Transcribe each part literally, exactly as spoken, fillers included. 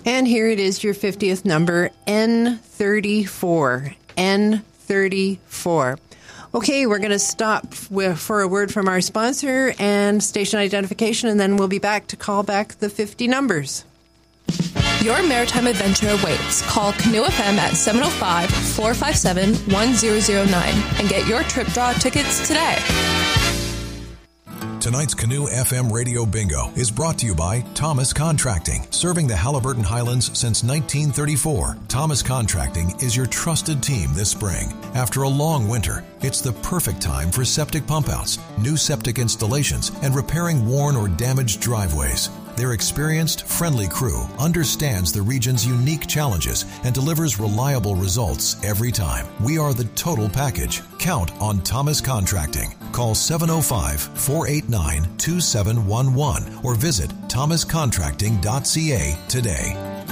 And here it is, your fiftieth number, N thirty-four. N thirty-four. Okay, we're going to stop with, for a word from our sponsor and station identification, and then we'll be back to call back the fifty numbers. Your maritime adventure awaits. Call Canoe F M at seven oh five, four five seven, one zero zero nine and get your trip draw tickets today. Tonight's Canoe F M Radio Bingo is brought to you by Thomas Contracting. Serving the Halliburton Highlands since nineteen thirty-four, Thomas Contracting is your trusted team this spring. After a long winter, it's the perfect time for septic pump-outs, new septic installations, and repairing worn or damaged driveways. Their experienced, friendly crew understands the region's unique challenges and delivers reliable results every time. We are the total package. Count on Thomas Contracting. Call seven oh five, four eight nine, two seven one one or visit thomas contracting dot c a today.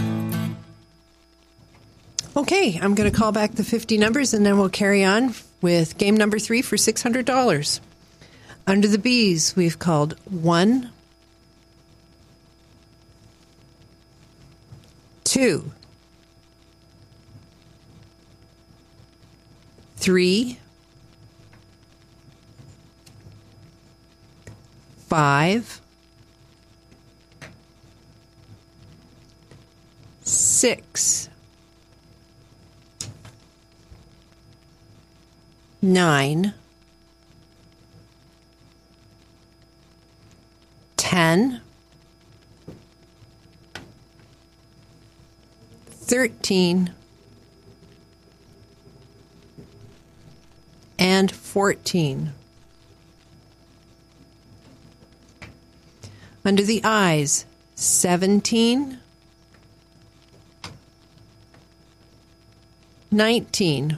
Okay, I'm going to call back the fifty numbers, and then we'll carry on with game number three for six hundred dollars. Under the B's, we've called one, two, three, five, six, nine, ten, thirteen, and fourteen. Under the I's, seventeen, nineteen,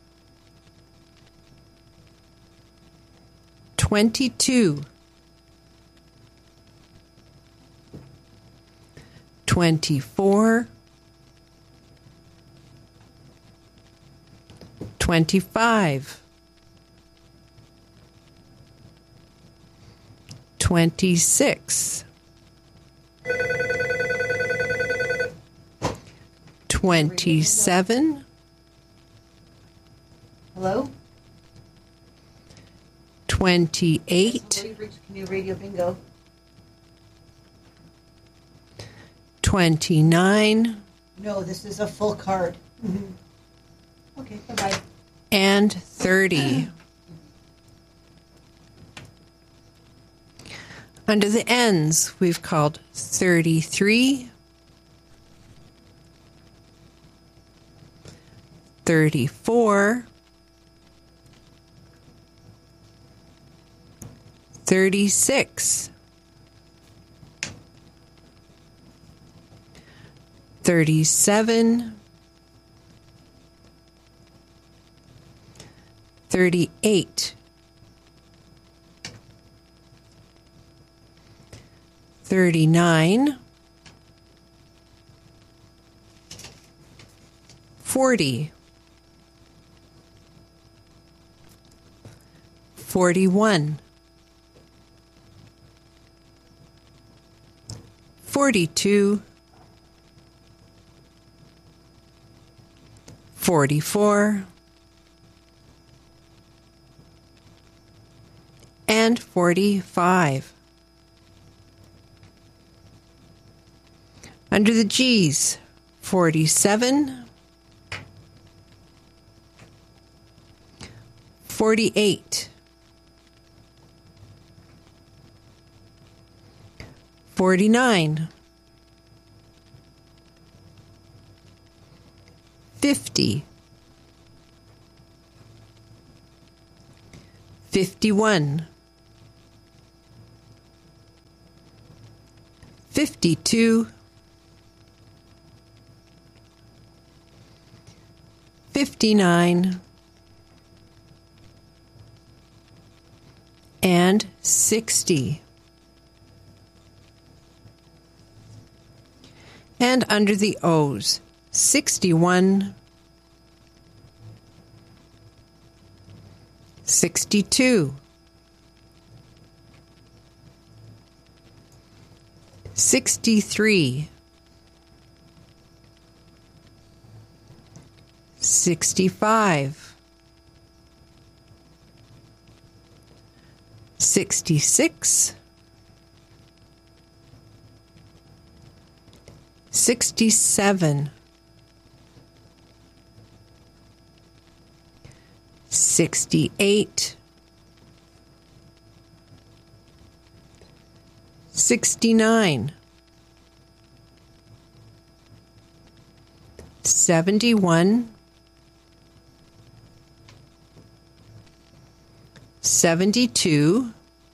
twenty-two, twenty-four, twenty-five, twenty-six, twenty-seven, hello? twenty-eight, Canoe Radio Bingo. twenty-nine, No, this is a full card. Mm-hmm. Okay, bye-bye. and thirty. Under the N's, we've called thirty-three, thirty-four, thirty-six, thirty-seven, thirty-eight, thirty-nine, forty, forty-one, forty-two, forty-four, and forty-five. Under the G's, forty-seven, forty-eight, forty-nine, fifty, fifty-one, fifty-two, fifty-nine, and sixty. And under the O's, sixty-one, sixty-two, sixty-three, sixty-five, sixty-six, sixty-seven, sixty-eight, sixty-nine, seventy-one, seventy-two,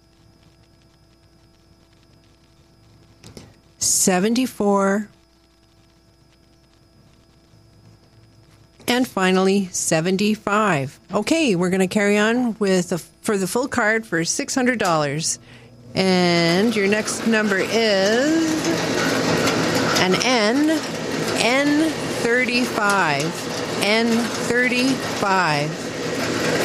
seventy-four, and finally seventy-five. Okay, we're going to carry on with a, for the full card for six hundred dollars. And your next number is an N, N thirty-five, N thirty-five.